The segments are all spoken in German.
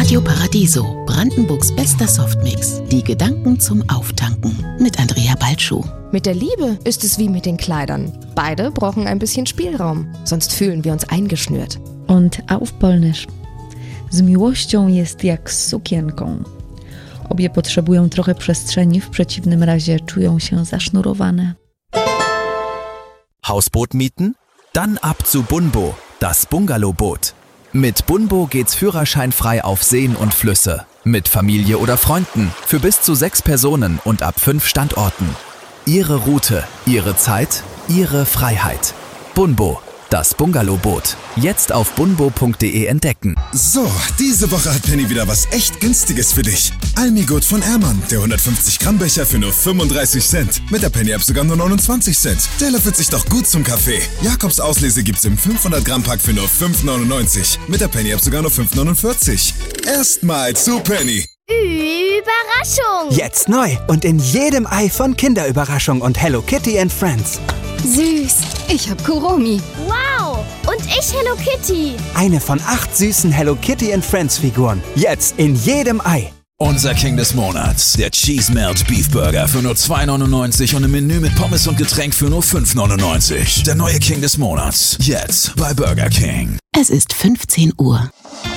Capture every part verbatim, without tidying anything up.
Radio Paradiso, Brandenburgs bester Softmix. Die Gedanken zum Auftanken mit Andrea Balschuh. Mit der Liebe ist es wie mit den Kleidern. Beide brauchen ein bisschen Spielraum, sonst fühlen wir uns eingeschnürt. Und auf Polnisch. Z miłością jest jak z sukienką. Obie potrzebują trochę przestrzeni, w przeciwnym razie czują się zasznurowane. Hausboot mieten? Dann ab zu Bunbo, das Bungalowboot. Mit Bunbo geht's führerscheinfrei auf Seen und Flüsse. Mit Familie oder Freunden, für bis zu sechs Personen und ab fünf Standorten. Ihre Route, Ihre Zeit, Ihre Freiheit. Bunbo, das Bungalowboot. Jetzt auf bunbo punkt de entdecken. So, diese Woche hat Penny wieder was echt Günstiges für dich. Almigurt von Ehrmann, der hundertfünfzig Gramm Becher für nur fünfunddreißig Cent. Mit der Penny-App sogar nur neunundzwanzig Cent. Der löffelt sich doch gut zum Kaffee. Jakobs Auslese gibt's im fünfhundert Gramm Pack für nur fünf neunundneunzig. Mit der Penny-App sogar nur fünf neunundvierzig. Erstmal zu Penny. Überraschung! Jetzt neu und in jedem Ei von Kinderüberraschung und Hello Kitty and Friends. Süß! Ich hab Kuromi. Wow! Und ich Hello Kitty. Eine von acht süßen Hello Kitty and Friends Figuren. Jetzt in jedem Ei. Unser King des Monats, der Cheese Melt Beef Burger für nur zwei neunundneunzig und im Menü mit Pommes und Getränk für nur fünf neunundneunzig. Der neue King des Monats, jetzt bei Burger King. Es ist fünfzehn Uhr.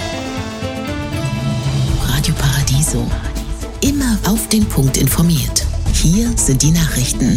Radio Paradiso. Immer auf den Punkt informiert. Hier sind die Nachrichten.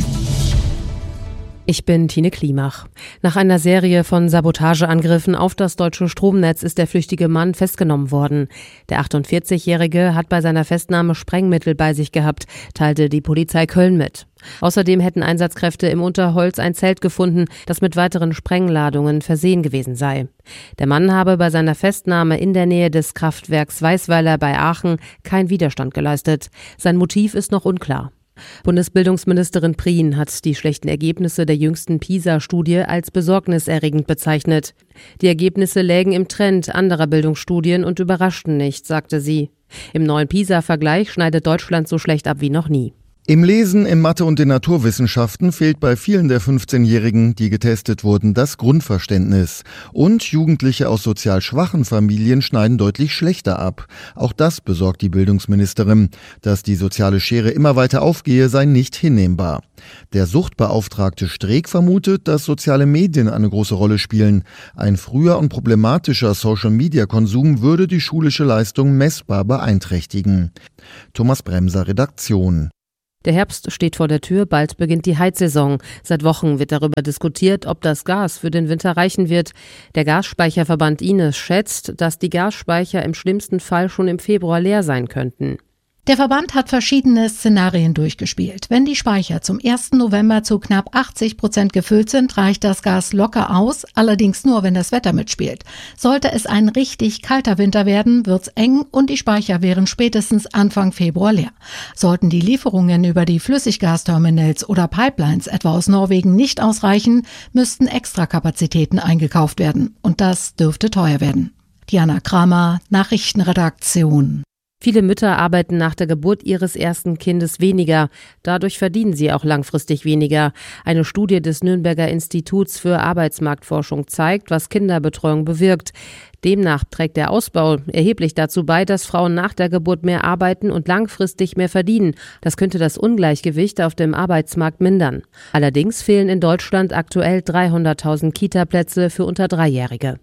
Ich bin Tine Klimach. Nach einer Serie von Sabotageangriffen auf das deutsche Stromnetz ist der flüchtige Mann festgenommen worden. Der achtundvierzigjährige hat bei seiner Festnahme Sprengmittel bei sich gehabt, teilte die Polizei Köln mit. Außerdem hätten Einsatzkräfte im Unterholz ein Zelt gefunden, das mit weiteren Sprengladungen versehen gewesen sei. Der Mann habe bei seiner Festnahme in der Nähe des Kraftwerks Weißweiler bei Aachen keinen Widerstand geleistet. Sein Motiv ist noch unklar. Bundesbildungsministerin Prien hat die schlechten Ergebnisse der jüngsten PISA-Studie als besorgniserregend bezeichnet. Die Ergebnisse lägen im Trend anderer Bildungsstudien und überraschten nicht, sagte sie. Im neuen PISA-Vergleich schneidet Deutschland so schlecht ab wie noch nie. Im Lesen, in Mathe und den Naturwissenschaften fehlt bei vielen der fünfzehnjährigen, die getestet wurden, das Grundverständnis. Und Jugendliche aus sozial schwachen Familien schneiden deutlich schlechter ab. Auch das besorgt die Bildungsministerin. Dass die soziale Schere immer weiter aufgehe, sei nicht hinnehmbar. Der Suchtbeauftragte Streeck vermutet, dass soziale Medien eine große Rolle spielen. Ein früher und problematischer Social-Media-Konsum würde die schulische Leistung messbar beeinträchtigen. Thomas Bremser, Redaktion. Der Herbst steht vor der Tür, bald beginnt die Heizsaison. Seit Wochen wird darüber diskutiert, ob das Gas für den Winter reichen wird. Der Gasspeicherverband I N E S schätzt, dass die Gasspeicher im schlimmsten Fall schon im Februar leer sein könnten. Der Verband hat verschiedene Szenarien durchgespielt. Wenn die Speicher zum ersten November zu knapp achtzig Prozent gefüllt sind, reicht das Gas locker aus, allerdings nur, wenn das Wetter mitspielt. Sollte es ein richtig kalter Winter werden, wird's eng und die Speicher wären spätestens Anfang Februar leer. Sollten die Lieferungen über die Flüssiggasterminals oder Pipelines etwa aus Norwegen nicht ausreichen, müssten Extrakapazitäten eingekauft werden. Und das dürfte teuer werden. Diana Kramer, Nachrichtenredaktion. Viele Mütter arbeiten nach der Geburt ihres ersten Kindes weniger. Dadurch verdienen sie auch langfristig weniger. Eine Studie des Nürnberger Instituts für Arbeitsmarktforschung zeigt, was Kinderbetreuung bewirkt. Demnach trägt der Ausbau erheblich dazu bei, dass Frauen nach der Geburt mehr arbeiten und langfristig mehr verdienen. Das könnte das Ungleichgewicht auf dem Arbeitsmarkt mindern. Allerdings fehlen in Deutschland aktuell dreihunderttausend Kita-Plätze für unter Dreijährige.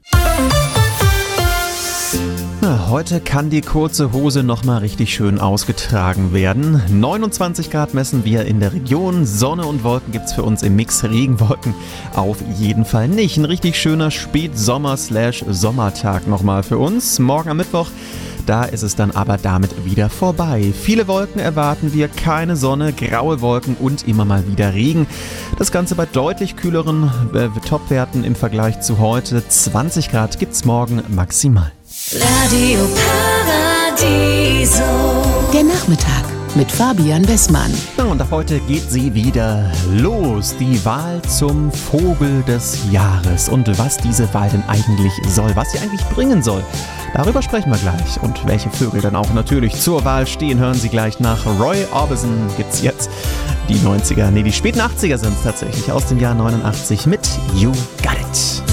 Heute kann die kurze Hose nochmal richtig schön ausgetragen werden. neunundzwanzig Grad messen wir in der Region. Sonne und Wolken gibt's für uns im Mix. Regenwolken auf jeden Fall nicht. Ein richtig schöner Spätsommer-Sommertag nochmal für uns. Morgen am Mittwoch, da ist es dann aber damit wieder vorbei. Viele Wolken erwarten wir, keine Sonne, graue Wolken und immer mal wieder Regen. Das Ganze bei deutlich kühleren äh, Topwerten im Vergleich zu heute. zwanzig Grad gibt's morgen maximal. Radio Paradiso. Der Nachmittag mit Fabian Wessmann. Ja, und ab heute geht sie wieder los. Die Wahl zum Vogel des Jahres. Und was diese Wahl denn eigentlich soll, was sie eigentlich bringen soll. Darüber sprechen wir gleich. Und welche Vögel dann auch natürlich zur Wahl stehen, hören Sie gleich nach. Roy Orbison gibt's jetzt. Die neunziger, nee, die späten achtziger sind es tatsächlich, aus dem Jahr neunundachtzig mit You Got It.